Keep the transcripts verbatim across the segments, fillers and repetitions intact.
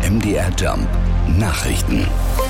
M D R Jump Nachrichten.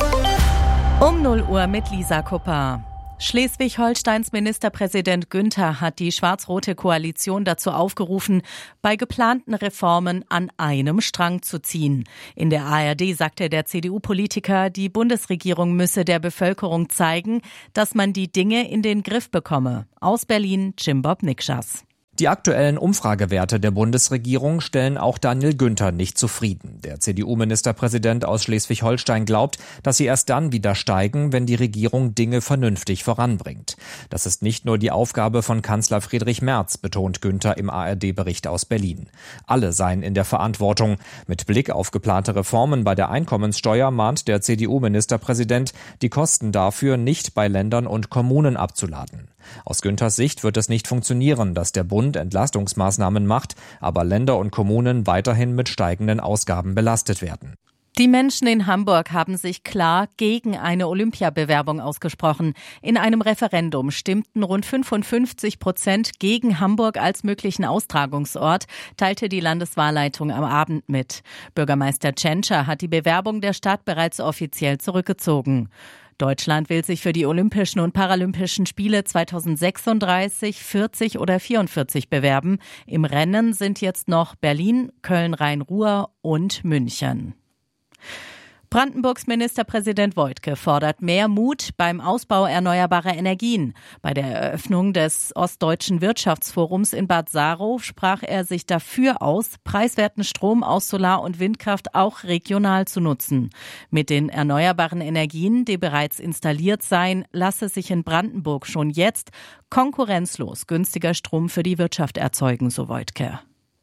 Um null Uhr mit Lisa Kupper. Schleswig-Holsteins Ministerpräsident Günther hat die schwarz-rote Koalition dazu aufgerufen, bei geplanten Reformen an einem Strang zu ziehen. In der A R D sagte der C D U-Politiker, die Bundesregierung müsse der Bevölkerung zeigen, dass man die Dinge in den Griff bekomme. Aus Berlin, Jimbob Nikschas. Die aktuellen Umfragewerte der Bundesregierung stellen auch Daniel Günther nicht zufrieden. Der C D U-Ministerpräsident aus Schleswig-Holstein glaubt, dass sie erst dann wieder steigen, wenn die Regierung Dinge vernünftig voranbringt. Das ist nicht nur die Aufgabe von Kanzler Friedrich Merz, betont Günther im A R D-Bericht aus Berlin. Alle seien in der Verantwortung. Mit Blick auf geplante Reformen bei der Einkommenssteuer mahnt der C D U-Ministerpräsident, die Kosten dafür nicht bei Ländern und Kommunen abzuladen. Aus Günthers Sicht wird es nicht funktionieren, dass der Bund Entlastungsmaßnahmen macht, aber Länder und Kommunen weiterhin mit steigenden Ausgaben belastet werden. Die Menschen in Hamburg haben sich klar gegen eine Olympiabewerbung ausgesprochen. In einem Referendum stimmten rund fünfundfünfzig Prozent gegen Hamburg als möglichen Austragungsort, teilte die Landeswahlleitung am Abend mit. Bürgermeister Tschentscher hat die Bewerbung der Stadt bereits offiziell zurückgezogen. Deutschland will sich für die Olympischen und Paralympischen Spiele zweitausendsechsunddreißig, vierzig oder vierundvierzig bewerben. Im Rennen sind jetzt noch Berlin, Köln-Rhein-Ruhr und München. Brandenburgs Ministerpräsident Woidke fordert mehr Mut beim Ausbau erneuerbarer Energien. Bei der Eröffnung des Ostdeutschen Wirtschaftsforums in Bad Saarow sprach er sich dafür aus, preiswerten Strom aus Solar- und Windkraft auch regional zu nutzen. Mit den erneuerbaren Energien, die bereits installiert seien, lasse sich in Brandenburg schon jetzt konkurrenzlos günstiger Strom für die Wirtschaft erzeugen, so Woidke.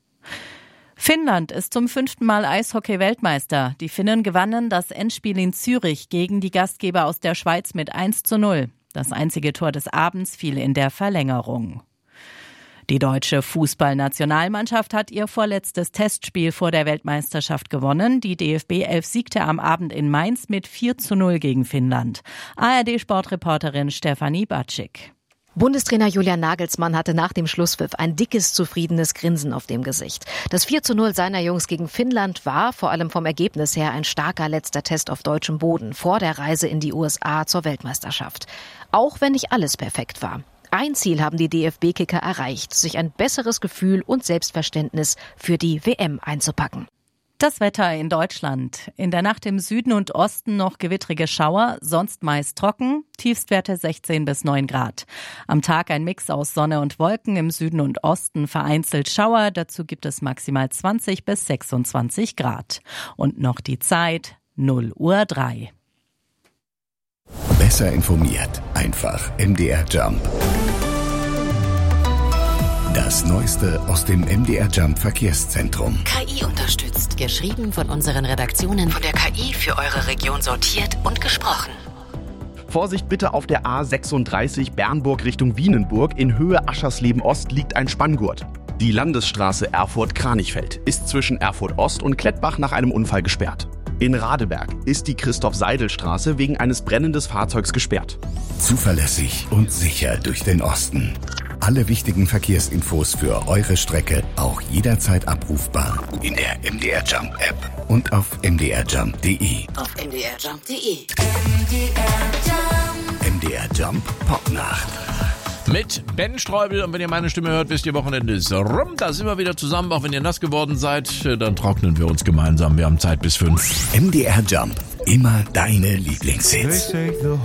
Finnland ist zum fünften Mal Eishockey-Weltmeister. Die Finnen gewannen das Endspiel in Zürich gegen die Gastgeber aus der Schweiz mit eins zu null. Das einzige Tor des Abends fiel in der Verlängerung. Die deutsche Fußballnationalmannschaft hat ihr vorletztes Testspiel vor der Weltmeisterschaft gewonnen. Die D F B elf siegte am Abend in Mainz mit vier zu null gegen Finnland. A R D-Sportreporterin Stefanie Batschik. Bundestrainer Julian Nagelsmann hatte nach dem Schlusspfiff ein dickes, zufriedenes Grinsen auf dem Gesicht. Das vier zu null seiner Jungs gegen Finnland war, vor allem vom Ergebnis her, ein starker letzter Test auf deutschem Boden vor der Reise in die U S A zur Weltmeisterschaft. Auch wenn nicht alles perfekt war. Ein Ziel haben die D F B-Kicker erreicht, sich ein besseres Gefühl und Selbstverständnis für die W M einzupacken. Das Wetter in Deutschland. In der Nacht im Süden und Osten noch gewittrige Schauer, sonst meist trocken, Tiefstwerte sechzehn bis neun Grad. Am Tag ein Mix aus Sonne und Wolken, im Süden und Osten vereinzelt Schauer, dazu gibt es maximal zwanzig bis sechsundzwanzig Grad. Und noch die Zeit, null Uhr drei. Besser informiert, einfach M D R Jump. Das Neueste aus dem M D R Jump Verkehrszentrum. K I unterstützt. Geschrieben von unseren Redaktionen. Von der K I für eure Region sortiert und gesprochen. Vorsicht bitte auf der A sechsunddreißig Bernburg Richtung Wienenburg. In Höhe Aschersleben Ost liegt ein Spanngurt. Die Landesstraße Erfurt-Kranichfeld ist zwischen Erfurt Ost und Klettbach nach einem Unfall gesperrt. In Radeberg ist die Christoph-Seidel-Straße wegen eines brennenden Fahrzeugs gesperrt. Zuverlässig und sicher durch den Osten. Alle wichtigen Verkehrsinfos für eure Strecke auch jederzeit abrufbar in der M D R Jump App und auf m d r jump punkt d e. Auf m d r jump punkt d e. M D R Jump Popnacht. Mit Ben Streubel, und wenn ihr meine Stimme hört, wisst ihr, Wochenende ist rum. Da sind wir wieder zusammen, auch wenn ihr nass geworden seid. Dann trocknen wir uns gemeinsam. Wir haben Zeit bis fünf. M D R Jump, immer deine Lieblingshits.